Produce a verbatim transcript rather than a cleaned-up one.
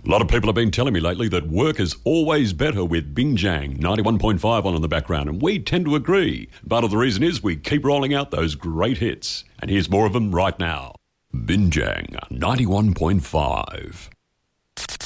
A lot of people have been telling me lately that work is always better with Binjang ninety-one point five on in the background, and we tend to agree. Part of the reason is we keep rolling out those great hits, and here's more of them right now. Binjang ninety-one point five.